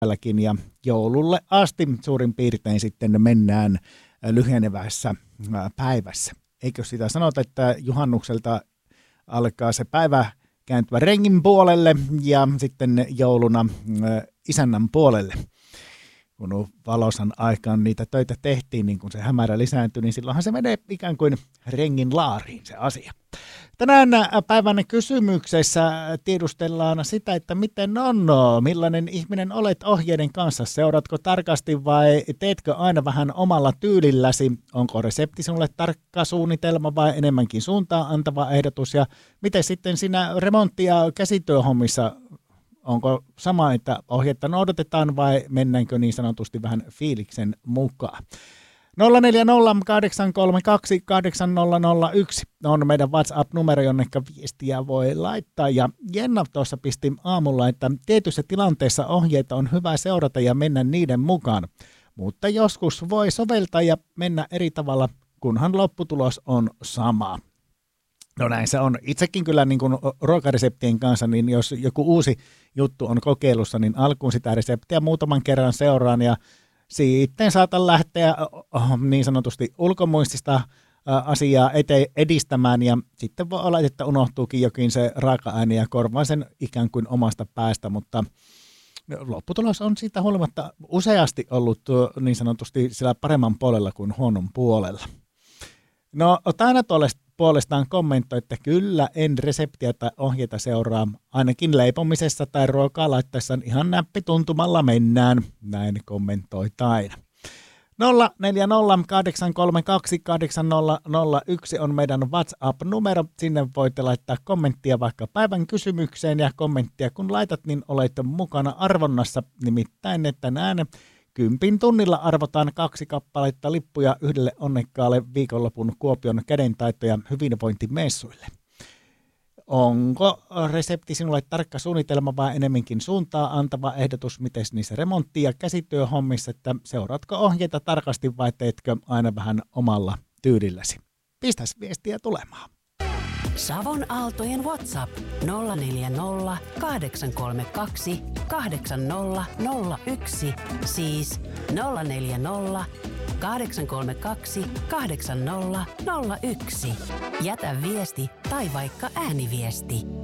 päälläkin ja joululle asti suurin piirtein sitten mennään lyhenevässä päivässä. Eikö sitä sanota, että juhannukselta alkaa se päivä kääntyä rengin puolelle ja sitten jouluna isännän puolelle. Kun valosan aikaan niitä töitä tehtiin, niin kun se hämärä lisääntyi, niin silloinhan se menee ikään kuin rengin laariin se asia. Tänään päivän kysymyksessä tiedustellaan sitä, että miten on, millainen ihminen olet ohjeiden kanssa. Seuratko tarkasti vai teetkö aina vähän omalla tyylilläsi? Onko resepti sinulle tarkka suunnitelma vai enemmänkin suuntaan antava ehdotus? Ja miten sitten siinä remontti- ja käsityöhommissa, onko sama, että ohjetta noudatetaan vai mennäänkö niin sanotusti vähän fiiliksen mukaan? 0408328001 on meidän WhatsApp-numero, jonne viestiä voi laittaa. Ja Jenna tuossa pisti aamulla, että tietyissä tilanteissa ohjeita on hyvä seurata ja mennä niiden mukaan. Mutta joskus voi soveltaa ja mennä eri tavalla, kunhan lopputulos on sama. No näin se on. Itsekin kyllä niin kuin ruokareseptien kanssa, niin jos joku uusi juttu on kokeilussa, niin alkuun sitä reseptiä muutaman kerran seuraan ja sitten saatan lähteä niin sanotusti ulkomuistista asiaa edistämään ja sitten voi olla, että unohtuukin jokin se raaka-aine ja korvaan sen ikään kuin omasta päästä, mutta lopputulos on siitä huolimatta useasti ollut niin sanotusti sillä paremman puolella kuin huonon puolella. No Taina puolestaan kommentoi, että kyllä en reseptiä tai ohjeita seuraa, ainakin leipomisessa tai ruokaa laittaessa ihan näppituntumalla mennään, näin kommentoi Taina. 0408328001 on meidän WhatsApp-numero, sinne voitte laittaa kommenttia vaikka päivän kysymykseen ja kommenttia kun laitat, niin olette mukana arvonnassa, nimittäin että näen 10 tunnilla arvotaan 2 kappaletta lippuja yhdelle onnekkaalle viikonlopun Kuopion kädentaito- ja hyvinvointimessuille. Onko resepti sinulle tarkka suunnitelma vai enemmänkin suuntaa antava ehdotus, miten niissä remontti- ja käsityöhommissa, että seuraatko ohjeita tarkasti vai teetkö aina vähän omalla tyylilläsi? Pistäs viestiä tulemaan. Savon Aaltojen WhatsApp 040 832 8001, siis 040 832 8001. Jätä viesti tai vaikka ääniviesti.